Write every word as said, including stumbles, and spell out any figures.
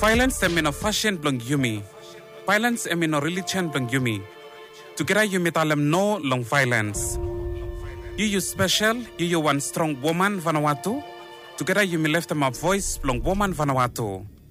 Violence em in a fashion blong yumi. Violence em in a religion blong yumi. Together you mitalam no long violence. You you special, you you one strong woman Vanuatu. Together you me left them a voice blong woman Vanuatu.